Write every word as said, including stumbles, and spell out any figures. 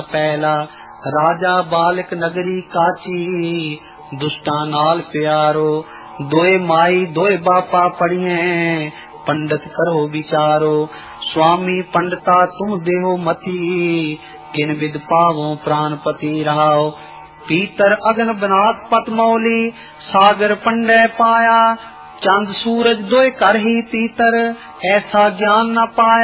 पहला राजा बालक नगरी काची, दुष्टा नाल प्यारो, दोए माई दोए बापा पढ़िए, पंडित करो विचारो। स्वामी पंडिता तुम देहो मती, किन विद पावो प्राणपति रहाओ। पीतर अगन बनात पत मौली, सागर पंडे पाया, चांद सूरज दोए कर ही पीतर, ऐसा ज्ञान न पाया।